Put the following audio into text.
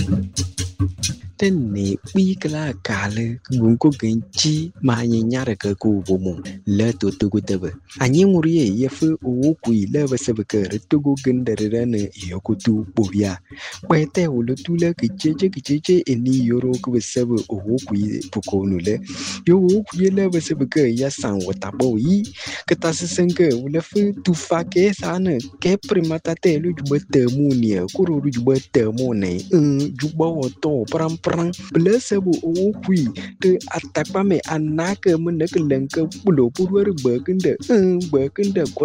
Tên nị bi kala kale gunko genchi ma nyara ka ku bomo le to tugu tebe anyi nguriye yefu owo kui le basebe ka tugu gendere ne yokutu bobia kwete wulu tule kicheche eni yoro ku basebe owo kui pukonu le yo owo kui le basebe ka ya san watabo yi katasenke wule fu tufa ke sana ke primata te lu jubete munia kuro lu jubete mone jubawo to pram blessable owo kui te atakpame anake meneke lenke pulo purwer bekende